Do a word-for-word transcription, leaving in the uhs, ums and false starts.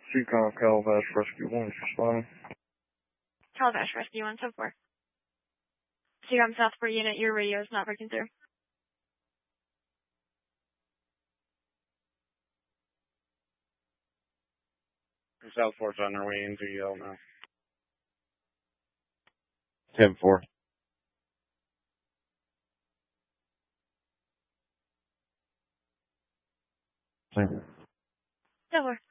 Seacon Calabash Rescue one is responding. Calabash Rescue one, so four. Seacom Southport unit, your radio is not breaking through. Southport's on their way into Yale now. ten four. Same. ten four.